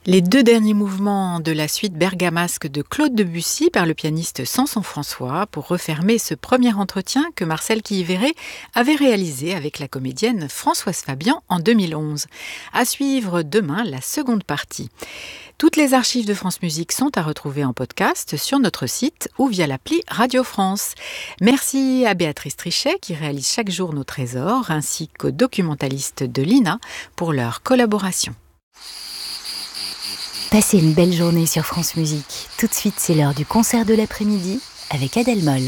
Les deux derniers mouvements de la suite bergamasque de Claude Debussy par le pianiste Samson François pour refermer ce premier entretien que Marcel Quillivéret avait réalisé avec la comédienne Françoise Fabian en 2011. À suivre demain la seconde partie. Toutes les archives de France Musique sont à retrouver en podcast sur notre site ou via l'appli Radio France. Merci à Béatrice Trichet qui réalise chaque jour nos trésors ainsi qu'aux documentalistes de l'INA pour leur collaboration. Passez une belle journée sur France Musique. Tout de suite, c'est l'heure du concert de l'après-midi avec Adèle Moll.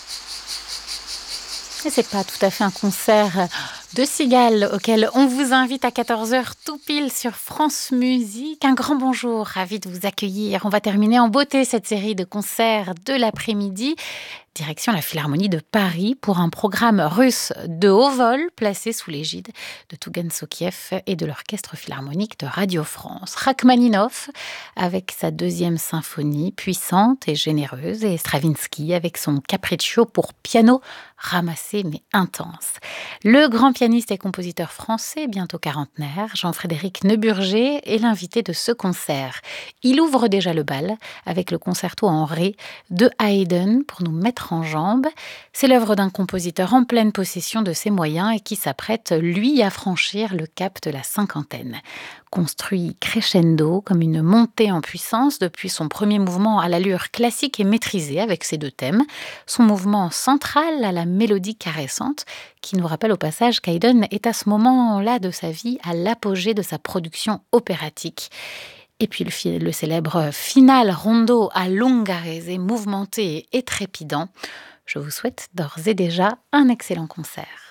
Et c'est pas tout à fait un concert de cigale auquel on vous invite à 14h tout pile sur France Musique. Un grand bonjour, ravi de vous accueillir. On va terminer en beauté cette série de concerts de l'après-midi. Direction la Philharmonie de Paris pour un programme russe de haut vol placé sous l'égide de Tougan Sokiev et de l'Orchestre Philharmonique de Radio France. Rachmaninov avec sa deuxième symphonie puissante et généreuse et Stravinsky avec son capriccio pour piano ramassé mais intense. Le grand pianiste et compositeur français, bientôt quarantenaire, Jean-Frédéric Neuburger est l'invité de ce concert. Il ouvre déjà le bal avec le concerto en ré de Haydn pour nous mettre en jambes. C'est l'œuvre d'un compositeur en pleine possession de ses moyens et qui s'apprête, lui, à franchir le cap de la cinquantaine. Construit crescendo comme une montée en puissance depuis son premier mouvement à l'allure classique et maîtrisée avec ses deux thèmes, son mouvement central à la mélodie caressante qui nous rappelle au passage qu'Haydn est à ce moment-là de sa vie à l'apogée de sa production opératique. Et puis le célèbre final rondo à longarese, mouvementé et trépidant. Je vous souhaite d'ores et déjà un excellent concert.